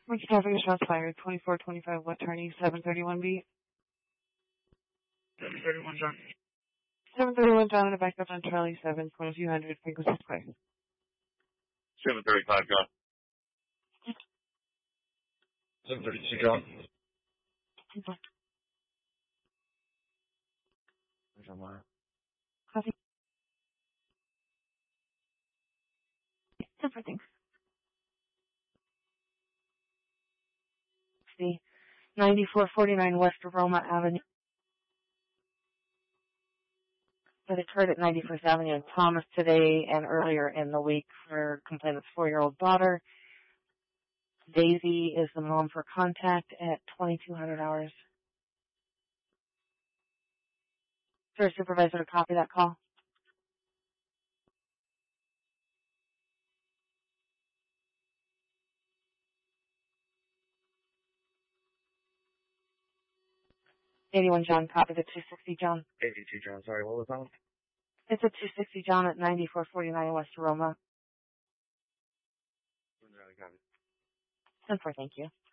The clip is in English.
Ricky Traffic, shots fired. 2425 West Harney, 731B. 731 John. 731 John, and a backup on Charlie 7, 2200, frequency square. 735 John. 732 John. Where's Omar? Copy. Super, thanks. See, 9449 West Roma Avenue. That occurred at 91st Avenue in Thomas today and earlier in the week for complainant's 4-year-old daughter. Daisy is the mom for contact at 2200 hours. Sir, supervisor to copy that call. '81 John, copy the 260 John. 82 John, sorry, what was that one? It's a 260 John at 9449 West Roma. 10-4, thank you.